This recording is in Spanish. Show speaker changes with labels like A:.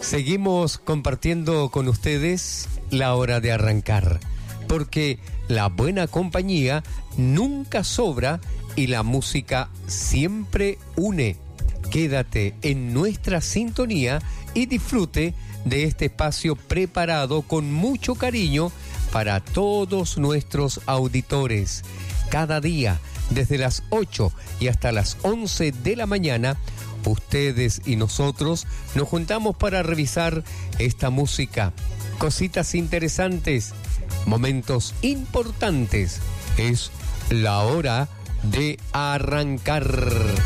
A: Seguimos compartiendo con ustedes la hora de arrancar, porque la buena compañía nunca sobra y la música siempre une. Quédate en nuestra sintonía y disfrute de este espacio preparado con mucho cariño para todos nuestros auditores. Cada día, desde las 8 y hasta las 11 de la mañana, ustedes y nosotros nos juntamos para revisar esta música, cositas interesantes, momentos importantes. Es la hora de arrancar.